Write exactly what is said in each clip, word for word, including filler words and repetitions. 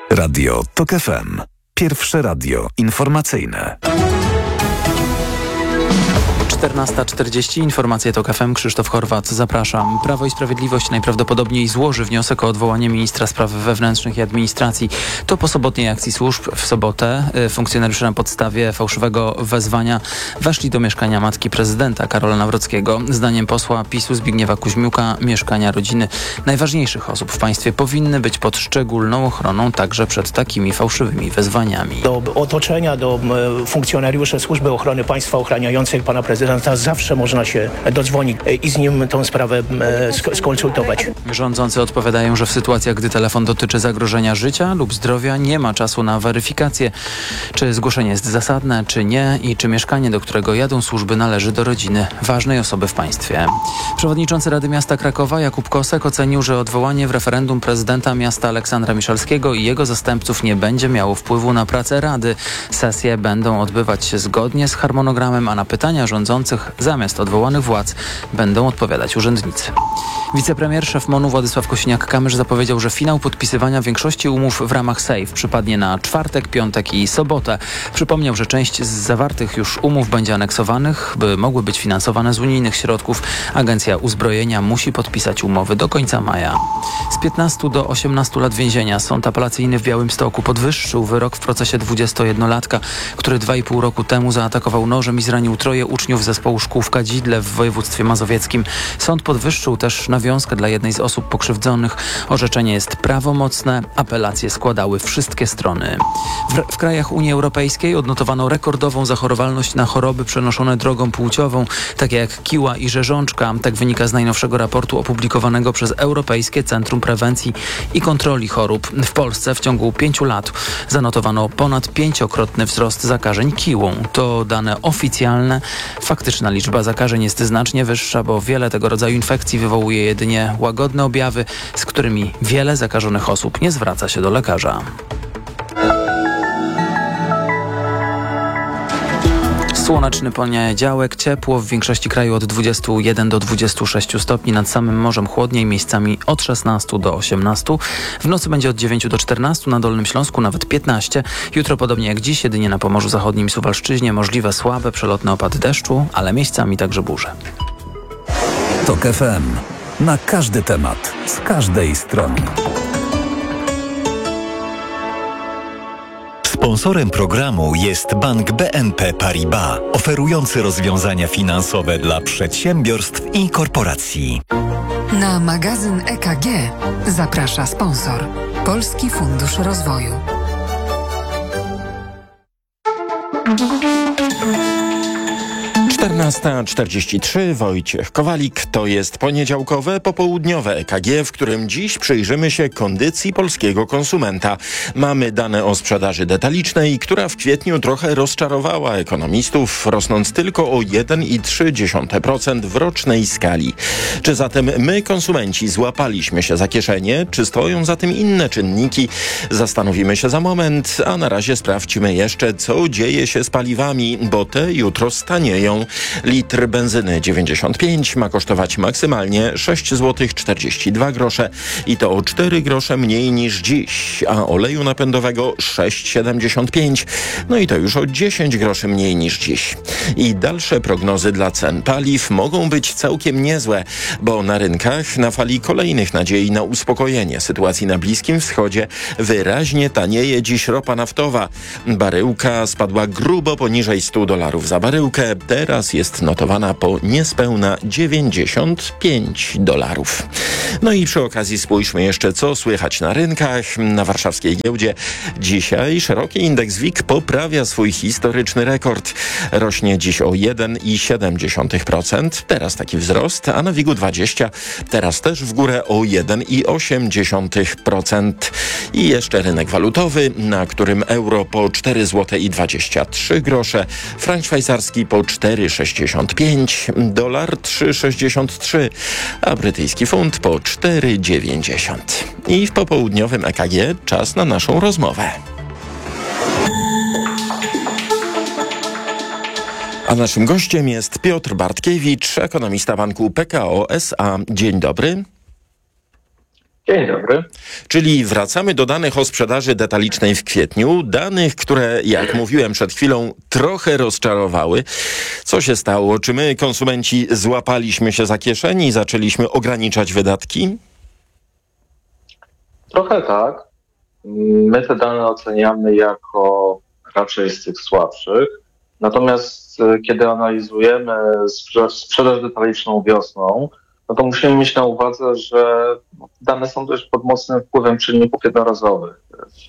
Radio TOK F M. Pierwsze radio informacyjne. czternasta czterdzieści, informacje TOK F M, Krzysztof Horwat, zapraszam. Prawo i Sprawiedliwość najprawdopodobniej złoży wniosek o odwołanie ministra spraw wewnętrznych i administracji. To po sobotniej akcji służb w sobotę funkcjonariusze na podstawie fałszywego wezwania weszli do mieszkania matki prezydenta Karola Nawrockiego. Zdaniem posła PiSu Zbigniewa Kuźmiuka mieszkania rodziny najważniejszych osób w państwie powinny być pod szczególną ochroną także przed takimi fałszywymi wezwaniami. Do otoczenia, do funkcjonariuszy Służby Ochrony Państwa ochraniających pana prezydenta zawsze można się dodzwonić i z nim tą sprawę sk- skonsultować. Rządzący odpowiadają, że w sytuacjach, gdy telefon dotyczy zagrożenia życia lub zdrowia, nie ma czasu na weryfikację, czy zgłoszenie jest zasadne, czy nie i czy mieszkanie, do którego jadą służby, należy do rodziny ważnej osoby w państwie. Przewodniczący Rady Miasta Krakowa Jakub Kosek ocenił, że odwołanie w referendum prezydenta miasta Aleksandra Miszalskiego i jego zastępców nie będzie miało wpływu na pracę Rady. Sesje będą odbywać się zgodnie z harmonogramem, a na pytania rządzących zamiast odwołanych władz będą odpowiadać urzędnicy. Wicepremier, szef MON-u Władysław Kosiniak-Kamysz zapowiedział, że finał podpisywania większości umów w ramach S E I F przypadnie na czwartek, piątek i sobotę. Przypomniał, że część z zawartych już umów będzie aneksowanych, by mogły być finansowane z unijnych środków. Agencja Uzbrojenia musi podpisać umowy do końca maja. Z piętnastu do osiemnastu lat więzienia Sąd Apelacyjny w Białymstoku podwyższył wyrok w procesie dwudziestojednolatka, który dwa i pół roku temu zaatakował nożem i zranił troje uczniów zespołu szkół w Kadzidle w województwie mazowieckim. Sąd podwyższył też nawiązkę dla jednej z osób pokrzywdzonych. Orzeczenie jest prawomocne. Apelacje składały wszystkie strony. W, w krajach Unii Europejskiej odnotowano rekordową zachorowalność na choroby przenoszone drogą płciową, takie jak kiła i rzeżączka. Tak wynika z najnowszego raportu opublikowanego przez Europejskie Centrum Prewencji i Kontroli Chorób. W Polsce w ciągu pięciu lat zanotowano ponad pięciokrotny wzrost zakażeń kiłą. To dane oficjalne. Faktyczna liczba zakażeń jest znacznie wyższa, bo wiele tego rodzaju infekcji wywołuje jedynie łagodne objawy, z którymi wiele zakażonych osób nie zwraca się do lekarza. Słoneczny poniedziałek, ciepło, w większości kraju od dwudziestu jeden do dwudziestu sześciu stopni, nad samym morzem chłodniej, miejscami od szesnastu do osiemnastu. W nocy będzie od dziewięciu do czternastu, na Dolnym Śląsku nawet piętnaście. Jutro podobnie jak dziś, jedynie na Pomorzu Zachodnim i Suwalszczyźnie możliwe słabe, przelotne opady deszczu, ale miejscami także burze. TOK F M. Na każdy temat, z każdej strony. Sponsorem programu jest Bank B N P Paribas, oferujący rozwiązania finansowe dla przedsiębiorstw i korporacji. Na magazyn E K G zaprasza sponsor Polski Fundusz Rozwoju. czternasta czterdzieści trzy, Wojciech Kowalik. To jest poniedziałkowe, popołudniowe E K G, w którym dziś przyjrzymy się kondycji polskiego konsumenta. Mamy dane o sprzedaży detalicznej, która w kwietniu trochę rozczarowała ekonomistów, rosnąc tylko o jeden i trzy dziesiąte procent w rocznej skali. Czy zatem my, konsumenci, złapaliśmy się za kieszenie? Czy stoją za tym inne czynniki? Zastanowimy się za moment, a na razie sprawdźmy jeszcze, co dzieje się z paliwami, bo te jutro stanieją. Litr benzyny dziewięćdziesiąt pięć ma kosztować maksymalnie sześć złotych czterdzieści dwa grosze i to o cztery grosze mniej niż dziś, a oleju napędowego sześć siedemdziesiąt pięć, no i to już o dziesięć groszy mniej niż dziś. I dalsze prognozy dla cen paliw mogą być całkiem niezłe, bo na rynkach na fali kolejnych nadziei na uspokojenie sytuacji na Bliskim Wschodzie wyraźnie tanieje dziś ropa naftowa. Baryłka spadła grubo poniżej stu dolarów za baryłkę, teraz jest notowana po niespełna dziewięćdziesiąt pięć dolarów. No i przy okazji spójrzmy jeszcze, co słychać na rynkach. Na warszawskiej giełdzie dzisiaj szeroki indeks W I G poprawia swój historyczny rekord. Rośnie dziś o jeden i siedem dziesiątych procent. Teraz taki wzrost, a na WIG-u dwadzieścia teraz też w górę o jeden i osiem dziesiątych procent. I jeszcze rynek walutowy, na którym euro po cztery złote i dwadzieścia trzy grosze, frank szwajcarski po cztery sześćdziesiąt pięć, dolar trzy sześćdziesiąt trzy, a brytyjski funt po cztery dziewięćdziesiąt. I w popołudniowym E K G czas na naszą rozmowę. A naszym gościem jest Piotr Bartkiewicz, ekonomista banku P K O S A. Dzień dobry. Dzień dobry. Czyli wracamy do danych o sprzedaży detalicznej w kwietniu. Danych, które, jak mówiłem przed chwilą, trochę rozczarowały. Co się stało? Czy my, konsumenci, złapaliśmy się za kieszeni i zaczęliśmy ograniczać wydatki? Trochę tak. My te dane oceniamy jako raczej z tych słabszych. Natomiast kiedy analizujemy sprze- sprzedaż detaliczną wiosną, no to musimy mieć na uwadze, że dane są dość pod mocnym wpływem czynników jednorazowych.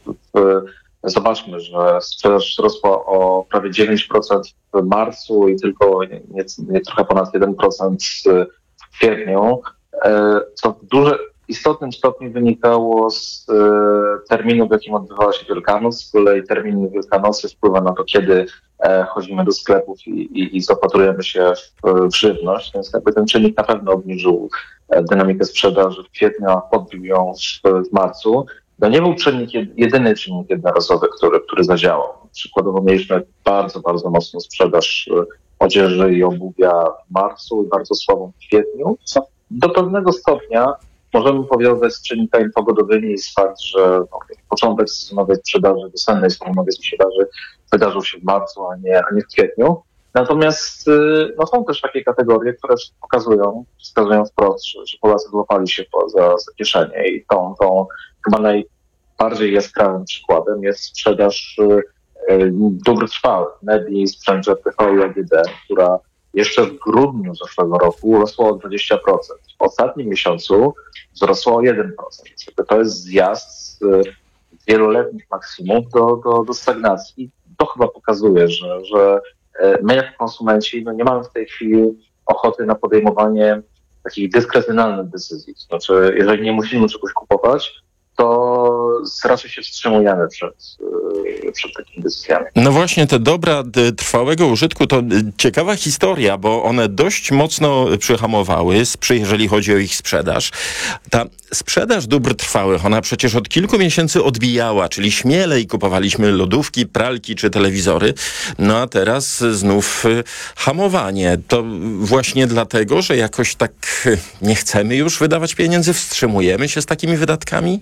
Zobaczmy, że sprzedaż wzrosła o prawie dziewięć procent w marcu i tylko nie, nie, nie trochę ponad jeden procent w kwietniu, co w dużym, istotnym stopniu wynikało z terminu, w jakim odbywała się Wielkanoc. Z kolei termin Wielkanocy wpływa na to, kiedy chodzimy do sklepów i, i, i zaopatrujemy się w, w żywność, więc jakby ten czynnik na pewno obniżył dynamikę sprzedaży w kwietniu, a podbił ją w, w marcu. To nie był czynnik, jedyny czynnik jednorazowy, który, który zadziałał. Przykładowo mieliśmy bardzo, bardzo mocną sprzedaż odzieży i obuwia w marcu i bardzo słabą w kwietniu, co do pewnego stopnia możemy powiązać z czynnikami pogodowymi i z fakt, że no, początek sezonowej sprzedaży, wiosennej sezonowej sprzedaży wydarzył się w marcu, a nie, a nie w kwietniu. Natomiast no, są też takie kategorie, które pokazują, wskazują wprost, że, że Polacy złapali się za, za kieszenie i tą, tą chyba najbardziej jaskrawym przykładem jest sprzedaż y, dóbr trwałych, mebli, sprzęt P V i A G D, która jeszcze w grudniu zeszłego roku rosła o dwadzieścia procent. W ostatnim miesiącu wzrosła o jeden procent. To jest zjazd z wieloletnich maksimów do, do, do stagnacji. To chyba pokazuje, że, że my jako konsumenci no nie mamy w tej chwili ochoty na podejmowanie takich dyskrecjonalnych decyzji. To znaczy, jeżeli nie musimy czegoś kupować, to raczej się wstrzymujemy przed, przed takimi decyzjami. No właśnie, te dobra trwałego użytku to ciekawa historia, bo one dość mocno przyhamowały, jeżeli chodzi o ich sprzedaż. Ta sprzedaż dóbr trwałych, ona przecież od kilku miesięcy odbijała, czyli śmielej kupowaliśmy lodówki, pralki czy telewizory, no a teraz znów hamowanie. To właśnie dlatego, że jakoś tak nie chcemy już wydawać pieniędzy, wstrzymujemy się z takimi wydatkami?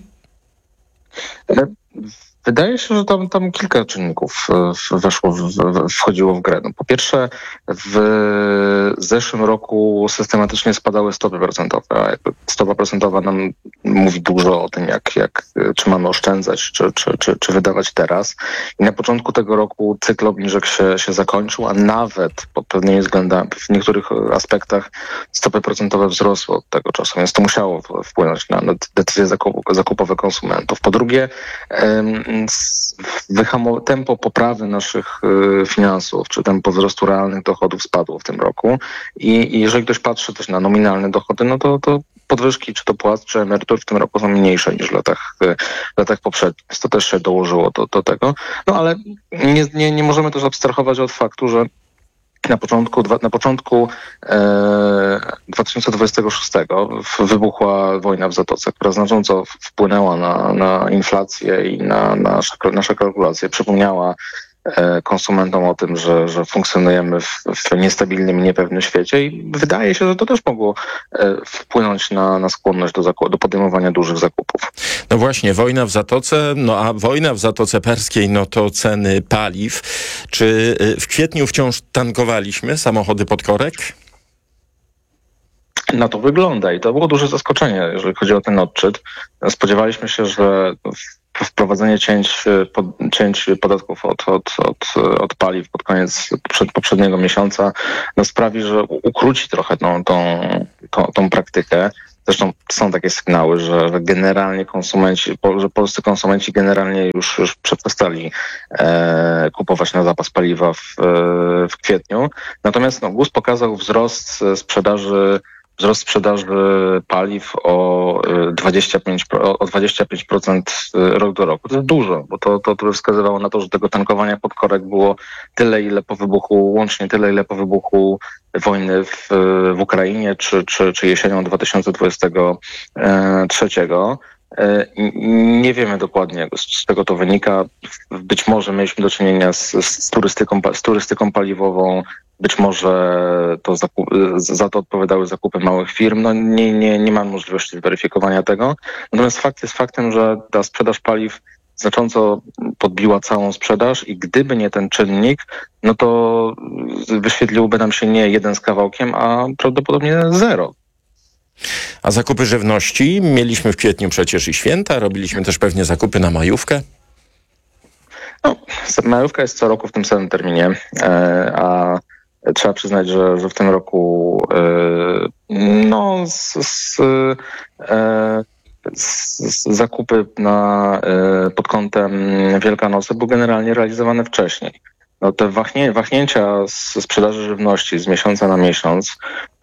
Wydaje się, że tam, tam kilka czynników weszło, w, w, wchodziło w grę. No, po pierwsze, w zeszłym roku systematycznie spadały stopy procentowe, a jakby stopa procentowa nam mówi dużo o tym, jak, jak, czy mamy oszczędzać, czy, czy, czy, czy wydawać teraz. I na początku tego roku cykl obniżek się, się zakończył, a nawet pod pewnymi względami, w niektórych aspektach stopy procentowe wzrosły od tego czasu, więc to musiało wpłynąć na, na decyzje zakupowe konsumentów. Po drugie, Wyhamo- tempo poprawy naszych y, finansów, czy tempo wzrostu realnych dochodów spadło w tym roku i, i jeżeli ktoś patrzy też na nominalne dochody, no to, to podwyżki, czy to płac, czy emerytur w tym roku są mniejsze niż w latach, y, latach poprzednich, więc to też się dołożyło do, do tego. No ale nie, nie, nie możemy też abstrahować od faktu, że Na początku, na początku e, dwa tysiące dwudziestego szóstego wybuchła wojna w Zatoce, która znacząco wpłynęła na, na inflację i na, na nasze, nasze kalkulacje. Przypomniała e, konsumentom o tym, że, że funkcjonujemy w, w niestabilnym i niepewnym świecie i wydaje się, że to też mogło e, wpłynąć na, na skłonność do, zakup, do podejmowania dużych zakupów. No właśnie, wojna w Zatoce, no a wojna w Zatoce Perskiej, no to ceny paliw. Czy w kwietniu wciąż tankowaliśmy samochody pod korek? Na to wygląda i to było duże zaskoczenie, jeżeli chodzi o ten odczyt. Spodziewaliśmy się, że wprowadzenie cięć, pod, cięć podatków od, od, od, od paliw pod koniec przed poprzedniego miesiąca no sprawi, że ukróci trochę tą, tą, tą, tą praktykę. Zresztą są takie sygnały, że generalnie konsumenci, że polscy konsumenci generalnie już, już przestali e, kupować na zapas paliwa w, w kwietniu. Natomiast no, G U S pokazał wzrost sprzedaży Wzrost sprzedaży paliw o dwadzieścia pięć procent, o dwadzieścia pięć procent rok do roku. To jest dużo, bo to, to, to wskazywało na to, że tego tankowania pod korek było tyle, ile po wybuchu, łącznie tyle, ile po wybuchu wojny w, w Ukrainie, czy, czy, czy jesienią dwa tysiące dwudziestego trzeciego. Nie wiemy dokładnie, z czego to wynika. Być może mieliśmy do czynienia z, z, turystyką, z turystyką paliwową, być może to zakup- za to odpowiadały zakupy małych firm. No nie, nie, nie mam możliwości weryfikowania tego. Natomiast fakt jest faktem, że ta sprzedaż paliw znacząco podbiła całą sprzedaż i gdyby nie ten czynnik, no to wyświetliłby nam się nie jeden z kawałkiem, a prawdopodobnie zero. A zakupy żywności? Mieliśmy w kwietniu przecież i święta, robiliśmy też pewnie zakupy na majówkę. No, majówka jest co roku w tym samym terminie, a trzeba przyznać, że, że w tym roku no, z, z, z, z zakupy na, pod kątem Wielkanocy były generalnie realizowane wcześniej. No, te wahnię, wahnięcia z sprzedaży żywności z miesiąca na miesiąc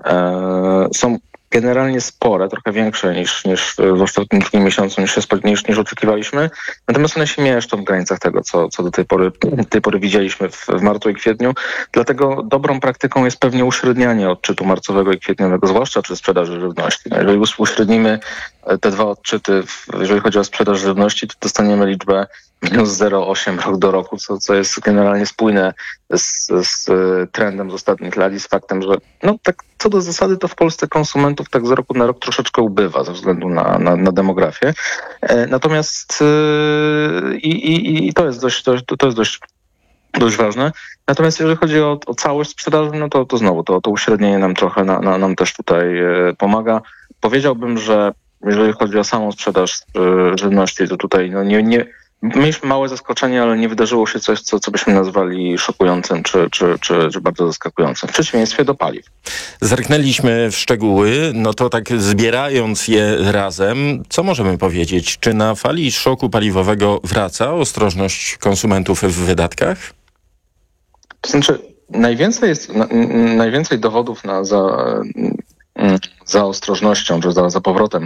są generalnie spore, trochę większe niż, niż w ostatnim drugim miesiącu, niż, się, niż, niż oczekiwaliśmy. Natomiast one się mieszczą w granicach tego, co, co do tej pory, tej pory widzieliśmy w, w marcu i kwietniu. Dlatego dobrą praktyką jest pewnie uśrednianie odczytu marcowego i kwietniowego, zwłaszcza przy sprzedaży żywności. No, jeżeli uśrednimy te dwa odczyty, jeżeli chodzi o sprzedaż żywności, to dostaniemy liczbę minus zero przecinek osiem rok do roku, co, co jest generalnie spójne z, z trendem z ostatnich lat i z faktem, że no tak co do zasady to w Polsce konsumentów tak z roku na rok troszeczkę ubywa ze względu na, na, na demografię. E, natomiast e, i, i, i to jest dość, dość, to jest dość, dość ważne. Natomiast jeżeli chodzi o, o całość sprzedaży, no to, to znowu to, to uśrednienie nam trochę na, na, nam też tutaj e, pomaga. Powiedziałbym, że jeżeli chodzi o samą sprzedaż e, żywności, to tutaj no nie, nie mieliśmy małe zaskoczenie, ale nie wydarzyło się coś, co, co byśmy nazwali szokującym czy, czy, czy, czy bardzo zaskakującym. W przeciwieństwie do paliw. Zerknęliśmy w szczegóły, no to tak zbierając je razem, co możemy powiedzieć? Czy na fali szoku paliwowego wraca ostrożność konsumentów w wydatkach? To znaczy, najwięcej jest, na, najwięcej dowodów na, za, za ostrożnością, czy za, za powrotem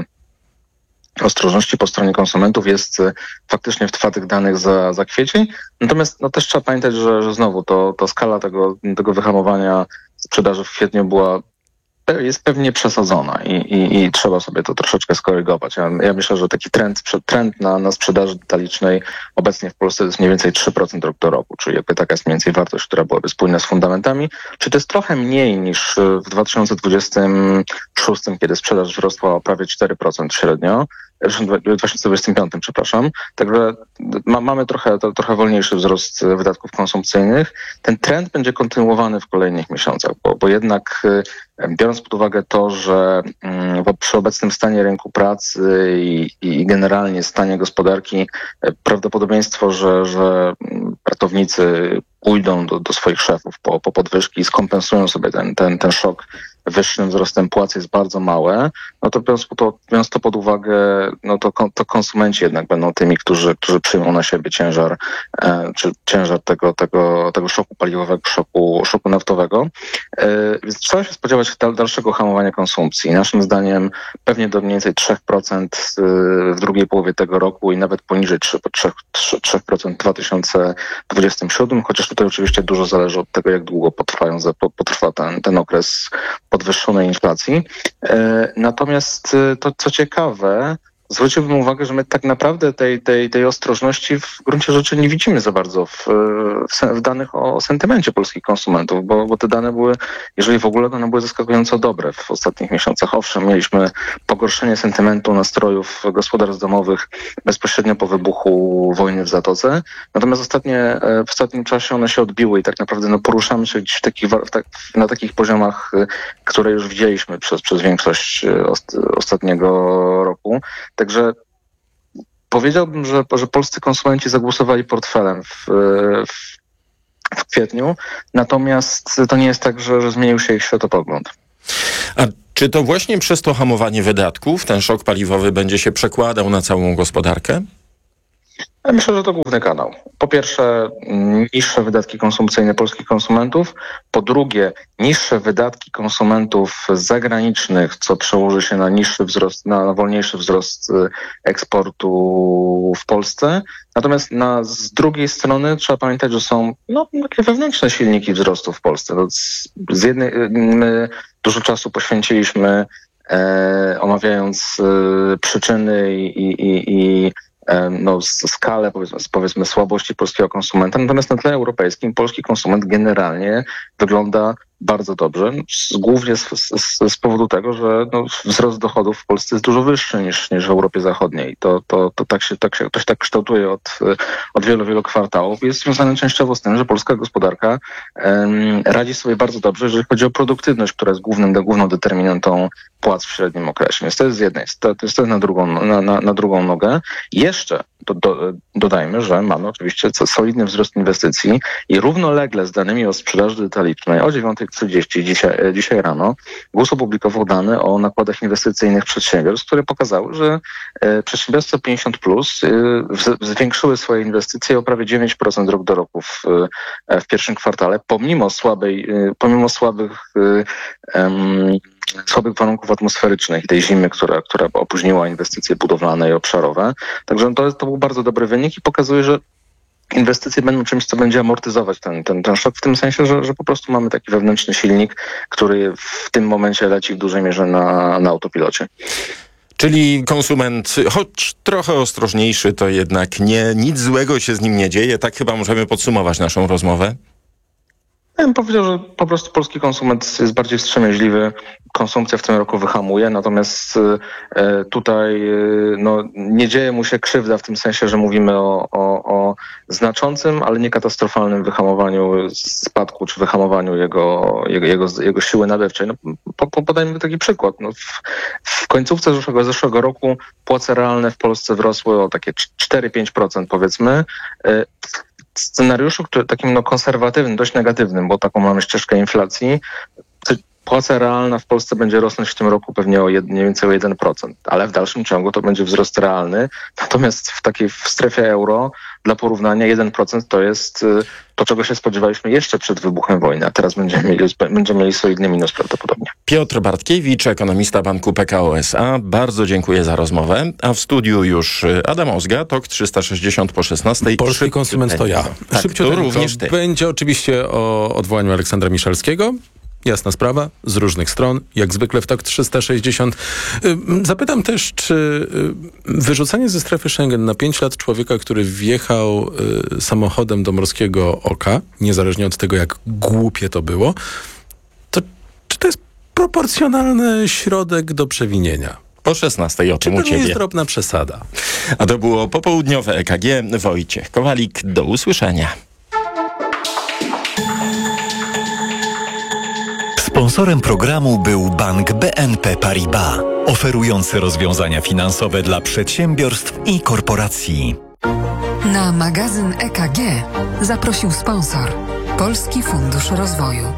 ostrożności po stronie konsumentów jest faktycznie w twardych danych za, za kwiecień. Natomiast no, też trzeba pamiętać, że, że znowu to, to skala tego, tego wyhamowania sprzedaży w kwietniu była jest pewnie przesadzona i, i, i trzeba sobie to troszeczkę skorygować. Ja, ja myślę, że taki trend, trend na, na sprzedaży detalicznej obecnie w Polsce to jest mniej więcej trzy procent rok do roku, czyli jakby taka jest mniej więcej wartość, która byłaby spójna z fundamentami. Czy to jest trochę mniej niż w dwa tysiące dwudziestym szóstym, kiedy sprzedaż wzrosła o prawie cztery procent średnio, w dwa tysiące dwudziestym piątym, przepraszam. Także ma, mamy trochę, to, trochę wolniejszy wzrost wydatków konsumpcyjnych. Ten trend będzie kontynuowany w kolejnych miesiącach, bo, bo jednak biorąc pod uwagę to, że mm, przy obecnym stanie rynku pracy i, i generalnie stanie gospodarki prawdopodobieństwo, że, że pracownicy pójdą do, do swoich szefów po, po podwyżki i skompensują sobie ten, ten, ten szok wyższym wzrostem płac jest bardzo małe, no to biorąc to, biorąc to pod uwagę, no to, to konsumenci jednak będą tymi, którzy, którzy przyjmą na siebie ciężar, e, czy ciężar tego, tego, tego szoku paliwowego, szoku, szoku naftowego. E, więc trzeba się spodziewać dalszego hamowania konsumpcji. Naszym zdaniem pewnie do mniej więcej trzy procent w drugiej połowie tego roku i nawet poniżej trzy procent w dwa tysiące dwudziestym siódmym, chociaż tutaj oczywiście dużo zależy od tego, jak długo potrwają, potrwa ten, ten okres podwyższonej inflacji. Natomiast to, co ciekawe, zwróciłbym uwagę, że my tak naprawdę tej, tej, tej ostrożności w gruncie rzeczy nie widzimy za bardzo w, w, w danych o sentymencie polskich konsumentów, bo, bo te dane były, jeżeli w ogóle, to one były zaskakująco dobre w ostatnich miesiącach. Owszem, mieliśmy pogorszenie sentymentu nastrojów gospodarstw domowych bezpośrednio po wybuchu wojny w Zatoce, natomiast ostatnie, w ostatnim czasie one się odbiły i tak naprawdę no, poruszamy się gdzieś w takich, w tak, na takich poziomach, które już widzieliśmy przez, przez większość ostatniego roku. Także powiedziałbym, że, że polscy konsumenci zagłosowali portfelem w, w, w kwietniu, natomiast to nie jest tak, że, że zmienił się ich światopogląd. A czy to właśnie przez to hamowanie wydatków ten szok paliwowy będzie się przekładał na całą gospodarkę? Ja myślę, że to główny kanał. Po pierwsze, niższe wydatki konsumpcyjne polskich konsumentów. Po drugie, niższe wydatki konsumentów zagranicznych, co przełoży się na niższy wzrost, na wolniejszy wzrost eksportu w Polsce. Natomiast na, z drugiej strony trzeba pamiętać, że są no, takie wewnętrzne silniki wzrostu w Polsce. No, z, z jednej, my dużo czasu poświęciliśmy e, omawiając e, przyczyny i, i, i no, skalę powiedzmy, powiedzmy słabości polskiego konsumenta, natomiast na tle europejskim polski konsument generalnie wygląda bardzo dobrze, głównie z, z, z powodu tego, że no, wzrost dochodów w Polsce jest dużo wyższy niż, niż w Europie Zachodniej. To, to, to, tak się, tak się, to się tak kształtuje od, od wielu, wielu kwartałów. Jest związane częściowo z tym, że polska gospodarka um, radzi sobie bardzo dobrze, jeżeli chodzi o produktywność, która jest głównym, główną determinantą płac w średnim okresie. Więc to jest z jednej, to, to jest na drugą, na, na, na drugą nogę. Jeszcze do, do, dodajmy, że mamy oczywiście solidny wzrost inwestycji i równolegle z danymi o sprzedaży detalicznej o dziewiąta trzydzieści dzisiaj, dzisiaj rano GUS opublikował dane o nakładach inwestycyjnych przedsiębiorstw, które pokazały, że e, przedsiębiorstwa pięćdziesiąt plus e, zwiększyły swoje inwestycje o prawie dziewięć procent rok do roku w, e, w pierwszym kwartale, pomimo słabej, e, pomimo słabych e, em, słabych warunków atmosferycznych i tej zimy, która, która opóźniła inwestycje budowlane i obszarowe. Także to, to był bardzo dobry wynik i pokazuje, że inwestycje będą czymś, co będzie amortyzować ten, ten, ten szok, w tym sensie, że, że po prostu mamy taki wewnętrzny silnik, który w tym momencie leci w dużej mierze na, na autopilocie. Czyli konsument, choć trochę ostrożniejszy, to jednak nie, nic złego się z nim nie dzieje. Tak chyba możemy podsumować naszą rozmowę. Ja bym powiedział, że po prostu polski konsument jest bardziej wstrzemięźliwy, konsumpcja w tym roku wyhamuje, natomiast e, tutaj e, no, nie dzieje mu się krzywda w tym sensie, że mówimy o, o, o znaczącym, ale nie katastrofalnym wyhamowaniu spadku czy wyhamowaniu jego, jego, jego, jego siły nabywczej. No, po, po, podajmy taki przykład. No, w, w końcówce zeszłego, zeszłego roku płace realne w Polsce wrosły o takie cztery do pięciu procent powiedzmy. E, scenariuszu, który takim no, konserwatywnym, dość negatywnym, bo taką mamy ścieżkę inflacji, płaca realna w Polsce będzie rosnąć w tym roku pewnie o jed, mniej więcej o jeden procent, ale w dalszym ciągu to będzie wzrost realny. Natomiast w takiej w strefie euro, dla porównania, jeden procent to jest to, czego się spodziewaliśmy jeszcze przed wybuchem wojny, a teraz będziemy mieli, będziemy mieli solidny minus prawdopodobnie. Piotr Bartkiewicz, ekonomista Banku P K O S A. Bardzo dziękuję za rozmowę. A w studiu już Adam Ozga, T O K trzysta sześćdziesiąt po szesnastej. Polski konsument to ja. Tak, Szybciutko, to również ty. Będzie oczywiście o odwołaniu Aleksandra Miszalskiego. Jasna sprawa, z różnych stron, jak zwykle w T O K trzysta sześćdziesiąt. Zapytam też, czy wyrzucenie ze strefy Schengen na pięć lat człowieka, który wjechał samochodem do Morskiego Oka, niezależnie od tego, jak głupie to było, to czy to jest proporcjonalny środek do przewinienia? Po szesnastej o tym u Czy to ciebie. nie jest drobna przesada? A to było popołudniowe E K G. Wojciech Kowalik, do usłyszenia. Sponsorem programu był Bank B N P Paribas, oferujący rozwiązania finansowe dla przedsiębiorstw i korporacji. Na magazyn E K G zaprosił sponsor Polski Fundusz Rozwoju.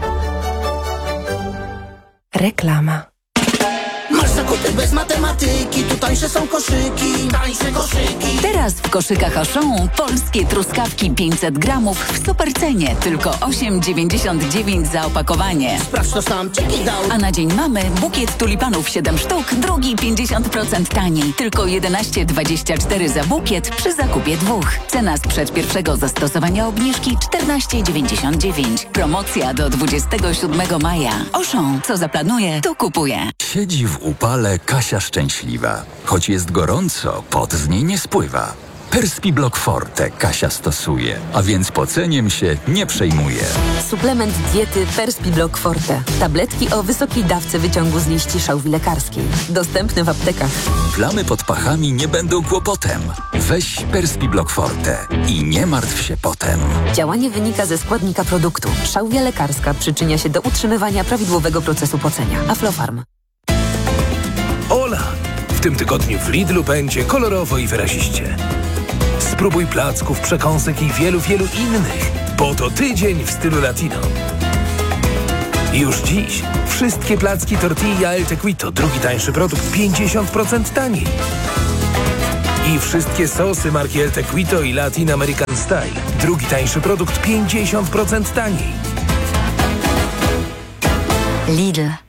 Reklama. Masz zakupy bez matematyki, tu tańsze są koszyki, tańsze koszyki. Teraz w koszykach Auchan polskie truskawki pięćset gramów w supercenie, tylko osiem dziewięćdziesiąt dziewięć za opakowanie. Sprawdź to sam, czeki dał. A na dzień mamy bukiet tulipanów siedem sztuk, drugi pięćdziesiąt procent taniej, tylko jedenaście dwadzieścia cztery za bukiet przy zakupie dwóch. Cena sprzed pierwszego zastosowania obniżki czternaście dziewięćdziesiąt dziewięć. Promocja do dwudziestego siódmego maja. Auchan, co zaplanuje, to kupuje. Siedzi w upale Kasia szczęśliwa. Choć jest gorąco, pot z niej nie spływa. Perspiblock Forte Kasia stosuje, a więc poceniem się nie przejmuje. Suplement diety Perspiblock Forte. Tabletki o wysokiej dawce wyciągu z liści szałwi lekarskiej. Dostępne w aptekach. Plamy pod pachami nie będą kłopotem. Weź Perspiblock Forte i nie martw się potem. Działanie wynika ze składnika produktu. Szałwia lekarska przyczynia się do utrzymywania prawidłowego procesu pocenia. Aflofarm. Ola! W tym tygodniu w Lidlu będzie kolorowo i wyraziście. Spróbuj placków, przekąsek i wielu, wielu innych, bo to tydzień w stylu latino. Już dziś wszystkie placki tortilla El Tequito, drugi tańszy produkt, pięćdziesiąt procent taniej. I wszystkie sosy marki El Tequito i Latin American Style, drugi tańszy produkt, pięćdziesiąt procent taniej. Lidl.